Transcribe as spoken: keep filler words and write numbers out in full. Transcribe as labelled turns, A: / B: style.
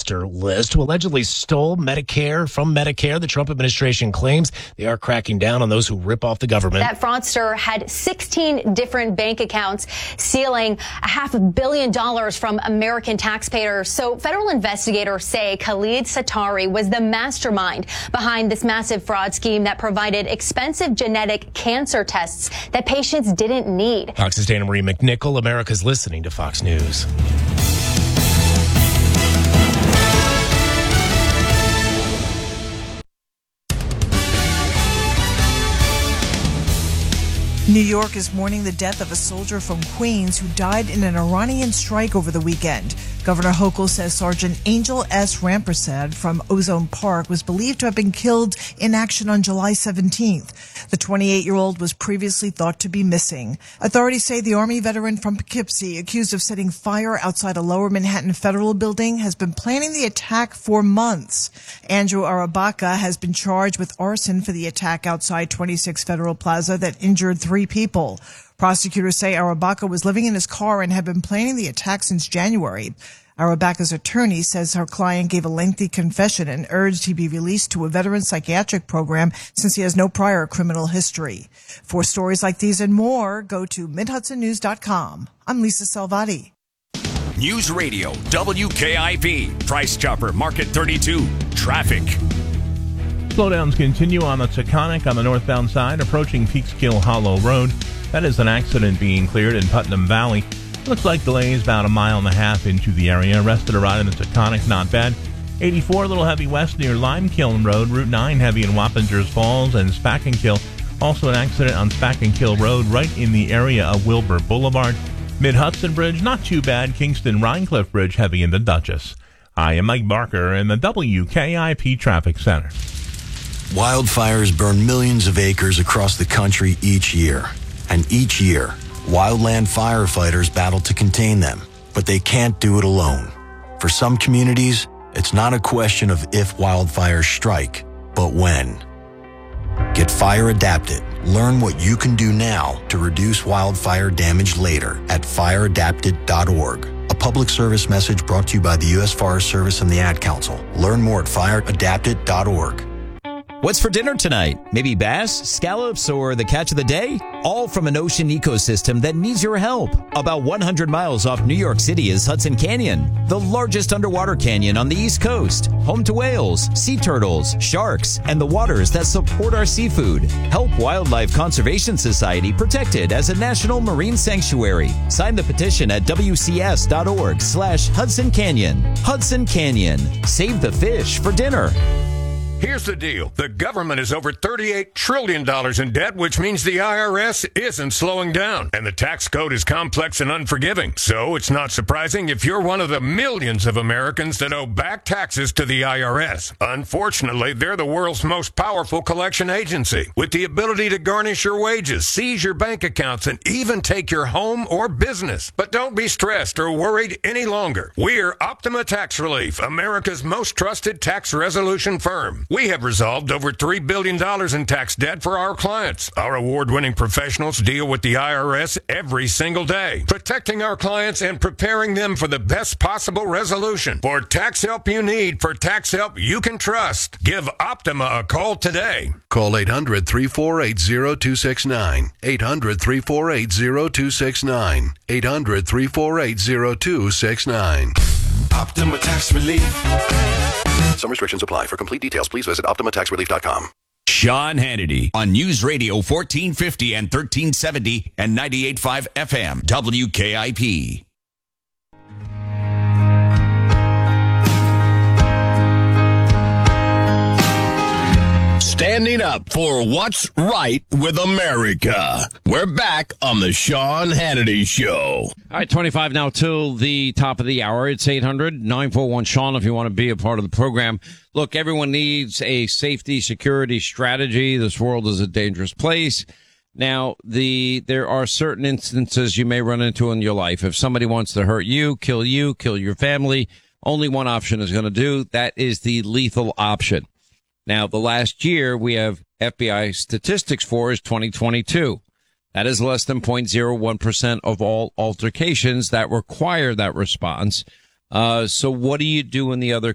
A: fraudster list who allegedly stole Medicare from Medicare. The Trump administration claims they are cracking down on those who rip off the government.
B: That fraudster had sixteen different bank accounts, stealing a half a billion dollars from American taxpayers. So federal investigators say Khalid Satari was the mastermind behind this massive fraud scheme that provided expensive genetic cancer tests that patients didn't need.
A: Fox's Dana Marie McNichol. America's listening to Fox News.
C: New York is mourning the death of a soldier from Queens who died in an Iranian strike over the weekend. Governor Hochul says Sergeant Angel S. Rampersad from Ozone Park was believed to have been killed in action on July seventeenth. The twenty-eight-year-old was previously thought to be missing. Authorities say the Army veteran from Poughkeepsie, accused of setting fire outside a Lower Manhattan federal building, has been planning the attack for months. Andrew Arabaka has been charged with arson for the attack outside twenty-six Federal Plaza that injured three people. Prosecutors say Arabaka was living in his car and had been planning the attack since January. Arabaka's attorney says her client gave a lengthy confession and urged he be released to a veteran psychiatric program since he has no prior criminal history. For stories like these and more, go to mid hudson news dot com. I'm Lisa Salvati.
D: News Radio, W K I P, Price Chopper, Market thirty-two, traffic.
E: Slowdowns continue on the Taconic on the northbound side, approaching Peekskill Hollow Road. That is an accident being cleared in Putnam Valley. Looks like delays about a mile and a half into the area. Rest of the ride in the Taconic, not bad. eighty-four, a little heavy west near Limekiln Road. Route nine, heavy in Wappingers Falls and Spackenkill. Also an accident on Spackenkill Road right in the area of Wilbur Boulevard. Mid-Hudson Bridge, not too bad. Kingston-Rhinecliff Bridge, heavy in the Duchess. I am Mike Barker in the W K I P Traffic Center.
F: Wildfires burn millions of acres across the country each year. And each year, wildland firefighters battle to contain them. But they can't do it alone. For some communities, it's not a question of if wildfires strike, but when. Get fire adapted. Learn what you can do now to reduce wildfire damage later at fire adapted dot org. A public service message brought to you by the U S Forest Service and the Ad Council. Learn more at fire adapted dot org.
G: What's for dinner tonight? Maybe bass, scallops, or the catch of the day? All from an ocean ecosystem that needs your help. About one hundred miles off New York City is Hudson Canyon, the largest underwater canyon on the East Coast. Home to whales, sea turtles, sharks, and the waters that support our seafood. Help Wildlife Conservation Society protect it as a national marine sanctuary. Sign the petition at W C S dot org slash Hudson Canyon. Hudson Canyon. Save the fish for dinner.
H: Here's the deal. The government is over thirty-eight trillion dollars in debt, which means the I R S isn't slowing down. And the tax code is complex and unforgiving. So it's not surprising if you're one of the millions of Americans that owe back taxes to the I R S. Unfortunately, they're the world's most powerful collection agency, with the ability to garnish your wages, seize your bank accounts, and even take your home or business. But don't be stressed or worried any longer. We're Optima Tax Relief, America's most trusted tax resolution firm. We have resolved over three billion dollars in tax debt for our clients. Our award-winning professionals deal with the I R S every single day, protecting our clients and preparing them for the best possible resolution. For tax help you need, for tax help you can trust, give Optima a call today.
I: Call eight hundred, three four eight, zero two six nine. eight hundred, three four eight, zero two six nine. eight hundred, three four eight, zero two six nine.
J: Optima Tax Relief.
I: Some restrictions apply. For complete details, please visit optima tax relief dot com.
D: Sean Hannity on News Radio fourteen fifty and thirteen seventy and ninety-eight point five F M W K I P. Standing up for what's right with America. We're back on the Sean Hannity Show.
K: All right, twenty-five now till the top of the hour. It's eight hundred, nine four one, Sean if you want to be a part of the program. Look, everyone needs a safety security strategy. This world is a dangerous place. Now, the there are certain instances you may run into in your life. If somebody wants to hurt you, kill you, kill your family, only one option is going to do. That is the lethal option. Now, the last year we have F B I statistics for is twenty twenty-two. That is less than zero point zero one percent of all altercations that require that response. Uh, so what do you do in the other